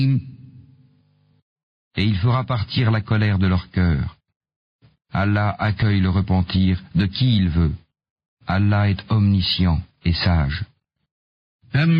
Et il fera partir la colère de leur cœur. Allah accueille le repentir de qui il veut. Allah est omniscient et sage.